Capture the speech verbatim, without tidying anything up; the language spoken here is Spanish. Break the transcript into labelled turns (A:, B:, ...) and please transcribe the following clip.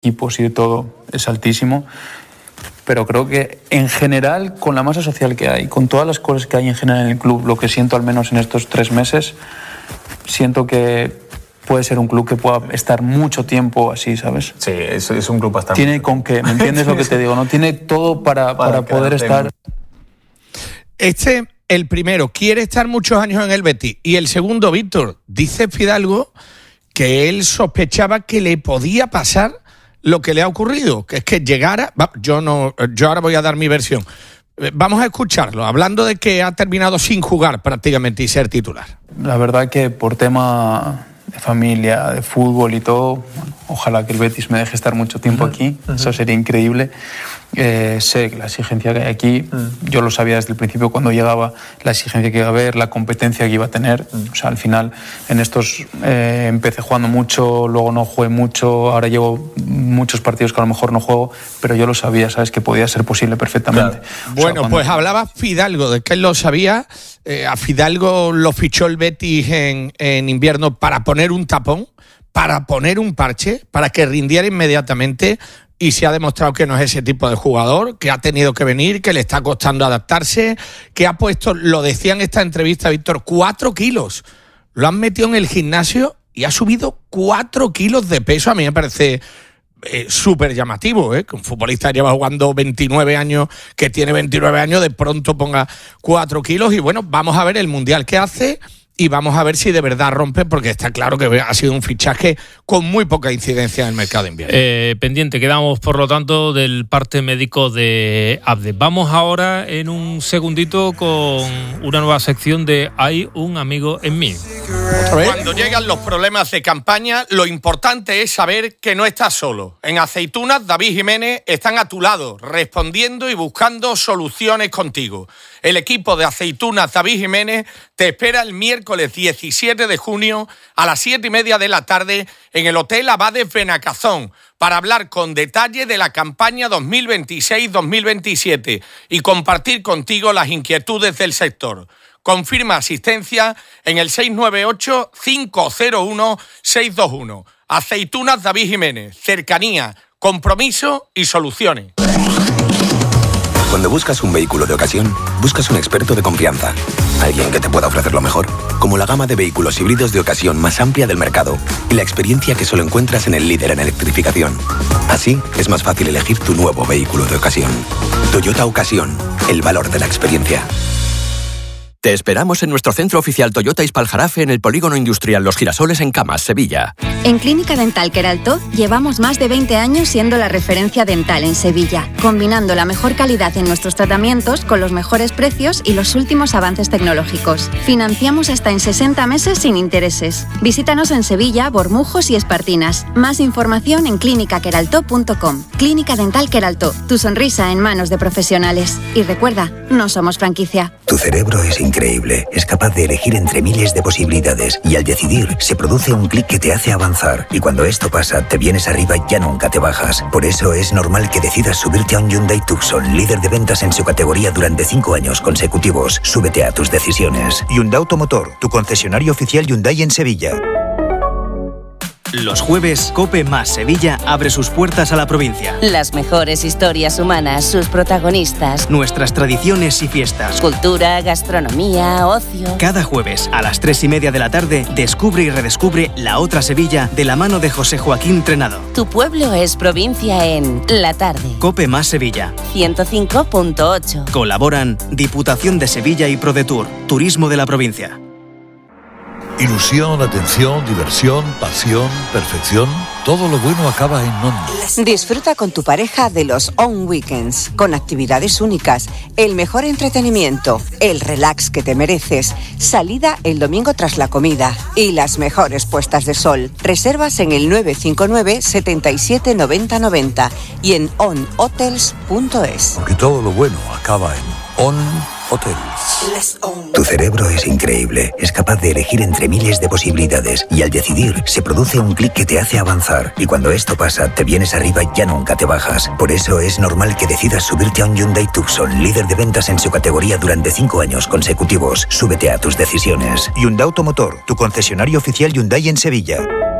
A: equipos y de todo es altísimo, pero creo que en general, con la masa social que hay, con todas las cosas que hay en general en el club, lo que siento al menos en estos tres meses, siento que puede ser un club que pueda estar mucho tiempo así, ¿sabes?
B: Sí, es, es un club bastante...
A: Tiene con qué, ¿me entiendes lo que te digo? No tiene todo para, para, para poder estar...
C: Este, el primero, quiere estar muchos años en el Betis. Y el segundo, Víctor, dice Fidalgo que él sospechaba que le podía pasar lo que le ha ocurrido, que es que llegara... Yo no, yo ahora voy a dar mi versión. Vamos a escucharlo, hablando de que ha terminado sin jugar prácticamente y ser titular.
A: La verdad que por tema de familia, de fútbol y todo, bueno, ojalá que el Betis me deje estar mucho tiempo aquí, uh-huh. Eso sería increíble. Eh, sé que la exigencia que hay aquí, uh-huh. Yo lo sabía desde el principio cuando llegaba, la exigencia que iba a haber, la competencia que iba a tener. Uh-huh. O sea, al final, en estos eh, empecé jugando mucho, luego no jugué mucho, ahora llevo muchos partidos que a lo mejor no juego, pero yo lo sabía, ¿sabes? Que podía ser posible perfectamente.
C: Claro. O sea, bueno, cuando... pues hablaba Fidalgo de que él lo sabía. Eh, a Fidalgo lo fichó el Betis en, en invierno para poner un tapón, para poner un parche, para que rindiera inmediatamente, y se ha demostrado que no es ese tipo de jugador, que ha tenido que venir, que le está costando adaptarse, que ha puesto, lo decía en esta entrevista Víctor, cuatro kilos. Lo han metido en el gimnasio y ha subido cuatro kilos de peso. A mí me parece eh, súper llamativo, ¿eh? Que un futbolista lleva jugando veintinueve años, que tiene veintinueve años, de pronto ponga cuatro kilos. Y bueno, vamos a ver el Mundial que hace y vamos a ver si de verdad rompe, porque está claro que ha sido un fichaje con muy poca incidencia en el mercado de invierno.
D: Eh, pendiente, quedamos por lo tanto del parte médico de Abde. Vamos ahora en un segundito con una nueva sección de Hay un amigo en mí.
C: Cuando llegan los problemas de campaña, lo importante es saber que no estás solo. En Aceitunas, David Jiménez están a tu lado, respondiendo y buscando soluciones contigo. El equipo de Aceitunas David Jiménez te espera el miércoles diecisiete de junio a las siete y media de la tarde en el Hotel Abades Benacazón para hablar con detalle de la campaña dos mil veintiséis dos mil veintisiete y compartir contigo las inquietudes del sector. Confirma asistencia en el seis nueve ocho, cinco cero uno, seis dos uno. Aceitunas David Jiménez. Cercanía, compromiso y soluciones.
E: Cuando buscas un vehículo de ocasión, buscas un experto de confianza. Alguien que te pueda ofrecer lo mejor, como la gama de vehículos híbridos de ocasión más amplia del mercado y la experiencia que solo encuentras en el líder en electrificación. Así, es más fácil elegir tu nuevo vehículo de ocasión. Toyota Ocasión, el valor de la experiencia.
F: Te esperamos en nuestro centro oficial Toyota Ispaljarafe en el Polígono Industrial Los Girasoles en Camas, Sevilla.
G: En Clínica Dental Queraltó llevamos más de veinte años siendo la referencia dental en Sevilla, combinando la mejor calidad en nuestros tratamientos con los mejores precios y los últimos avances tecnológicos. Financiamos hasta en sesenta meses sin intereses. Visítanos en Sevilla, Bormujos y Espartinas. Más información en clínica queraltó punto com. Clínica Dental Queraltó, tu sonrisa en manos de profesionales. Y recuerda, no somos franquicia.
E: Tu cerebro es increíble, es capaz de elegir entre miles de posibilidades y al decidir se produce un clic que te hace avanzar, y cuando esto pasa te vienes arriba y ya nunca te bajas. Por eso es normal que decidas subirte a un Hyundai Tucson, líder de ventas en su categoría durante cinco años consecutivos. Súbete a tus decisiones.
H: Hyundai Automotor, tu concesionario oficial Hyundai en Sevilla.
I: Los jueves, COPE más Sevilla abre sus puertas a la provincia.
J: Las mejores historias humanas, sus protagonistas.
I: Nuestras tradiciones y fiestas.
J: Cultura, gastronomía, ocio.
I: Cada jueves, a las tres y media de la tarde, descubre y redescubre la otra Sevilla de la mano de José Joaquín Trenado.
J: Tu pueblo es provincia en La Tarde.
I: COPE más Sevilla.
J: ciento cinco punto ocho.
I: Colaboran Diputación de Sevilla y ProDetour, Turismo de la Provincia.
K: Ilusión, atención, diversión, pasión, perfección. Todo lo bueno acaba en On.
L: Disfruta con tu pareja de los On Weekends, con actividades únicas, el mejor entretenimiento, el relax que te mereces, salida el domingo tras la comida y las mejores puestas de sol. Reservas en el nueve cinco nueve, setenta y siete, noventa noventa y en on hotels punto es.
K: Porque todo lo bueno acaba en On Hotels.
E: Tu cerebro es increíble, es capaz de elegir entre miles de posibilidades y al decidir se produce un clic que te hace avanzar, y cuando esto pasa te vienes arriba y ya nunca te bajas. Por eso es normal que decidas subirte a un Hyundai Tucson, líder de ventas en su categoría durante cinco años consecutivos. Súbete a tus decisiones.
H: Hyundai Automotor, tu concesionario oficial Hyundai en Sevilla.